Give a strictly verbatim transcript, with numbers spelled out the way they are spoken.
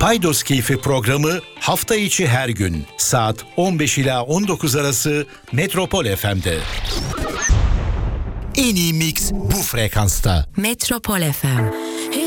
Paydos Keyfi programı hafta içi her gün saat on beş ila on dokuz arası Metropol F M'de. En iyi mix bu frekansta. Metropol F M.